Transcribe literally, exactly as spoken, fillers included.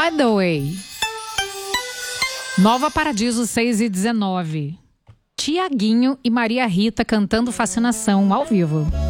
By the way. Nova Paradiso seis e dezenove. Tiaguinho e Maria Rita cantando Fascinação ao vivo.